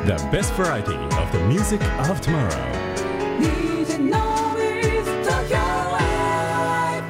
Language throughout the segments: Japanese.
The best variety of the music of tomorrow. DJ Nobis Tokyo Live。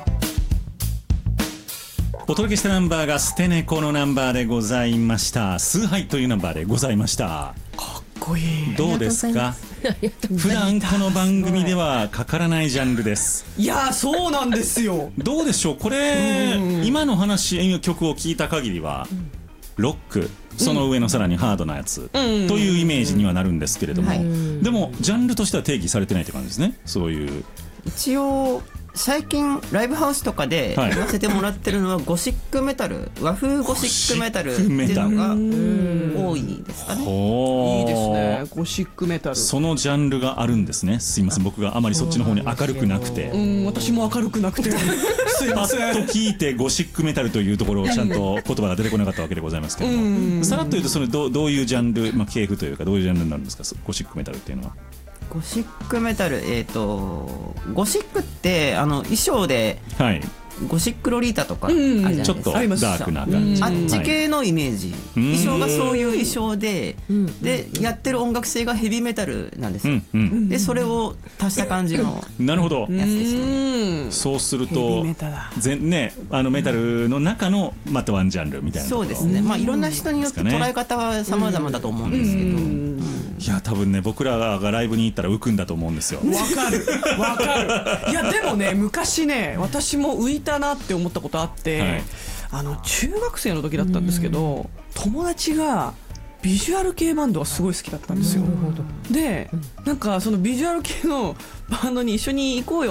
お届けしたナンバーがステネコのナンバーでございました。崇拝というナンバーでございました。 かっこいい。 どうですか？普段この番組ではかからないジャンルです。 いやそうなんですよ。 どうでしょうこれ、今の話曲を聞いた限りは、ロックその上のさらにハードなやつ、というイメージにはなるんですけれども、でもジャンルとしては定義されてないって感じですね。そういう一応最近ライブハウスとかで言わせてもらってるのはゴシックメタル、和風ゴシックメタルっていうのが多いですかね。 いいですね、ゴシックメタル。 そのジャンルがあるんですね。すいません、僕があまりそっちの方に明るくなくて。 私も明るくなくてすいません。 パッと聞いてゴシックメタルというところをちゃんと言葉が出てこなかったわけでございますけども、さらっと言うとそれどういうジャンル、系譜というかどういうジャンルになるんですか、ゴシックメタルっていうのは。 ゴシックメタル、ゴシックって衣装で、ゴシックロリータとかあるじゃないですか。 ちょっとダークな感じ、 あっち系のイメージ、衣装がそういう衣装で、でやってる音楽性がヘビーメタルなんですよ、でそれを足した感じのなるほどやつですね。 そうするとメタだメタルの中のまたワンジャンルみたいなところ。 そうですね、いろんな人によって捉え方は様々だと思うんですけど、 いや多分ね、僕らがライブに行ったら浮くんだと思うんですよ。 わかるわかる。いやでもね、昔ね私も浮いたなって思ったことあって、中学生の時だったんですけど、友達がビジュアル系バンドがすごい好きだったんですよ。でなんかそのビジュアル系のバンドに一緒に行こうよ